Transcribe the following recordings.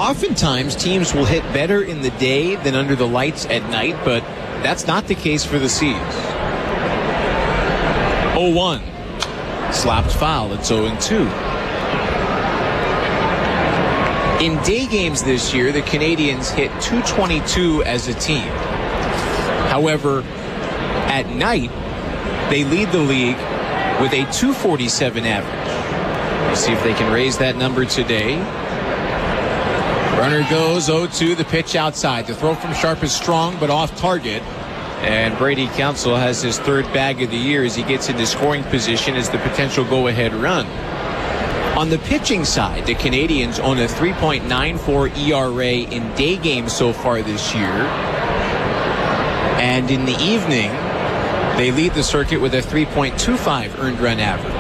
Oftentimes, teams will hit better in the day than under the lights at night, but that's not the case for the Seas. 0-1. Slapped foul. It's 0-2. In day games this year, the Canadians hit .222 as a team. However, at night, they lead the league with a .247 average. We'll see if they can raise that number today. Runner goes 0-2, the pitch outside. The throw from Sharp is strong, but off target. And Brady Council has his third bag of the year as he gets into scoring position as the potential go-ahead run. On the pitching side, the Canadians own a 3.94 ERA in day games so far this year. And in the evening, they lead the circuit with a 3.25 earned run average.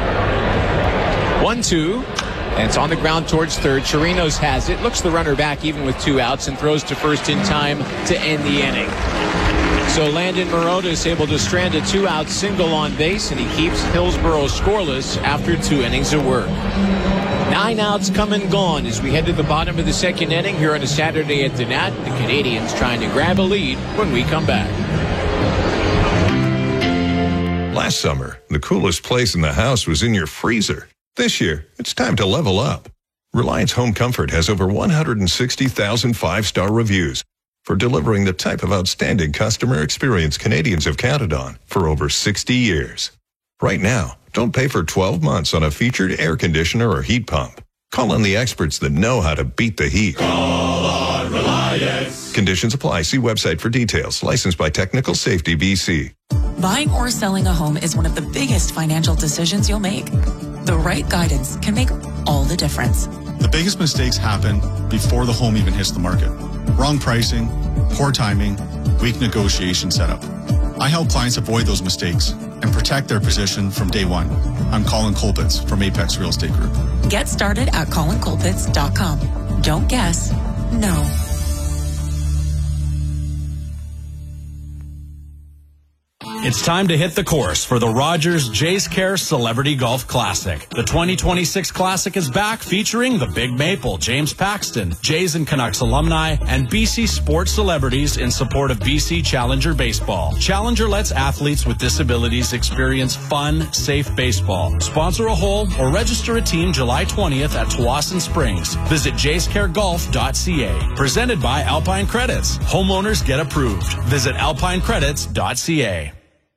1-2. And it's on the ground towards third. Chirinos has it, looks the runner back even with 2 outs, and throws to first in time to end the inning. So Landon Marotta is able to strand a 2-out single on base, and he keeps Hillsborough scoreless after 2 innings of work. 9 outs come and gone as we head to the bottom of the second inning here on a Saturday at the Nat. The Canadians trying to grab a lead when we come back. Last summer, the coolest place in the house was in your freezer. This year, it's time to level up. Reliance Home Comfort has over 160,000 5-star reviews for delivering the type of outstanding customer experience Canadians have counted on for over 60 years. Right now, don't pay for 12 months on a featured air conditioner or heat pump. Call on the experts that know how to beat the heat. Call on Reliance. Conditions apply. See website for details. Licensed by Technical Safety BC. Buying or selling a home is one of the biggest financial decisions you'll make. The right guidance can make all the difference. The biggest mistakes happen before the home even hits the market. Wrong pricing, poor timing, weak negotiation setup. I help clients avoid those mistakes and protect their position from day one. I'm Colin Colpitts from Apex Real Estate Group. Get started at colincolpitts.com. Don't guess, know. It's time to hit the course for the Rogers Jays Care Celebrity Golf Classic. The 2026 Classic is back, featuring the Big Maple, James Paxton, Jays and Canucks alumni, and BC sports celebrities in support of BC Challenger Baseball. Challenger lets athletes with disabilities experience fun, safe baseball. Sponsor a hole or register a team July 20th at Tawasin Springs. Visit jayscaregolf.ca. Presented by Alpine Credits. Homeowners get approved. Visit alpinecredits.ca.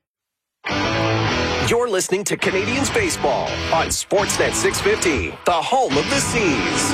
You're listening to Canadians Baseball on Sportsnet 650, the home of the Seas.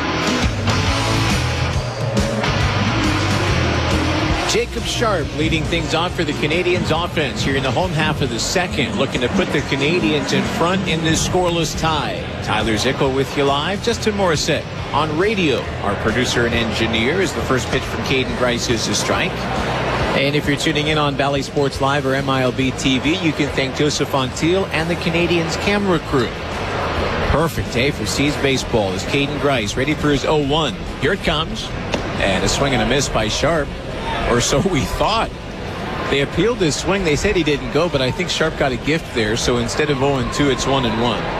Jacob Sharp leading things off for the Canadians offense here in the home half of the second, looking to put the Canadians in front in this scoreless tie. Tyler Zickel with you live. Justin Morissette on radio. Our producer and engineer, is the first pitch from Caden Grice is a strike. And if you're tuning in on Bally Sports Live or MILB TV, you can thank Joseph Fontiel and the Canadians camera crew. Perfect day for Seas baseball as Caden Grice ready for his 0-1. Here it comes. And a swing and a miss by Sharp. Or so we thought. They appealed his swing. They said he didn't go, but I think Sharp got a gift there. So instead of 0-2, it's 1-1.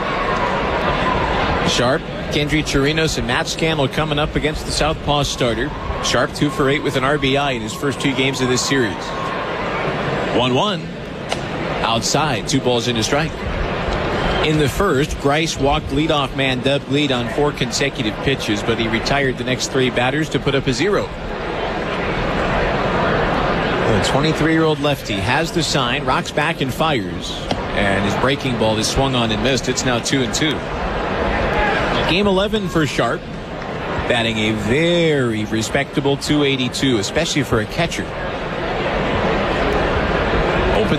Sharp, Kendry Chirinos, and Matt Scannell coming up against the Southpaw starter. Sharp 2 for 8 with an RBI in his first 2 games of this series. 1-1. Outside, 2 balls into strike. In the first, Grice walked leadoff man Dub Gleed on 4 consecutive pitches, but he retired the next 3 batters to put up a 0. The 23-year-old lefty has the sign, rocks back and fires. And his breaking ball is swung on and missed. It's now 2-2. Game 11 for Sharp. Batting a very respectable .282, especially for a catcher.